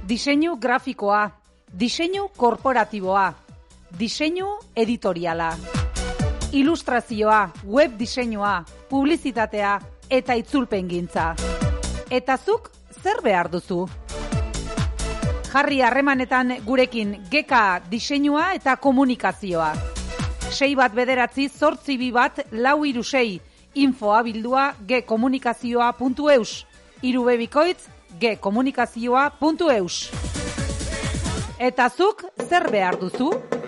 Diseinu grafikoa, diseinu korporatiboa, diseinu editoriala, ilustrazioa, web diseinua, publizitatea eta itzulpengintza. Eta zuk zer behar duzu? Jarri harremanetan gurekin GK diseinua eta komunikazioa. 61984 info abildua gkomunikazioa.eus, 3 gkomunikazioa.eus. Eta zuk zer behar duzu?